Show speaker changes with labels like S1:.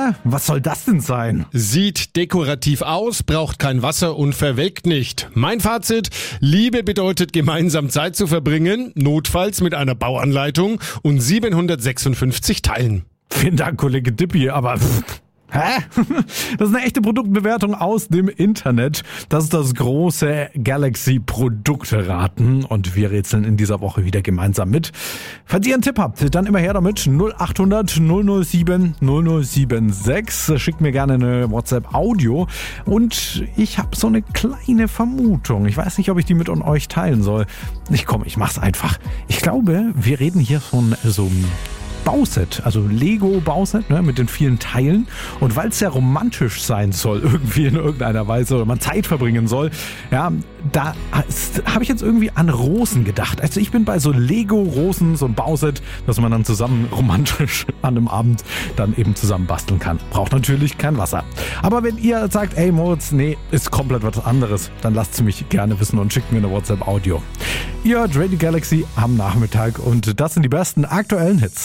S1: Was soll das denn sein?
S2: Sieht dekorativ aus, braucht kein Wasser und verwelkt nicht. Mein Fazit: Liebe bedeutet gemeinsam Zeit zu verbringen, notfalls mit einer Bauanleitung und 756 Teilen.
S1: Vielen Dank, Kollege Dippi, aber... Hä? Das ist eine echte Produktbewertung aus dem Internet. Das ist das große Galaxy-Produkte-Raten und wir rätseln in dieser Woche wieder gemeinsam mit. Falls ihr einen Tipp habt, dann immer her damit. 0800 007 0076. Schickt mir gerne eine WhatsApp-Audio und ich habe so eine kleine Vermutung. Ich weiß nicht, ob ich die mit euch teilen soll. Ich mach's einfach. Ich glaube, wir reden hier von so einem Bauset, also Lego-Bauset, ne, mit den vielen Teilen. Und weil es ja romantisch sein soll, irgendwie in irgendeiner Weise, oder man Zeit verbringen soll, ja, da habe ich jetzt irgendwie an Rosen gedacht. Also ich bin bei so Lego-Rosen, so ein Bauset, das man dann zusammen romantisch an einem Abend dann eben zusammen basteln kann. Braucht natürlich kein Wasser. Aber wenn ihr sagt, ey Moritz, nee, ist komplett was anderes, dann lasst es mich gerne wissen und schickt mir eine WhatsApp-Audio. Ihr hört Radio Galaxy am Nachmittag und das sind die besten aktuellen Hits.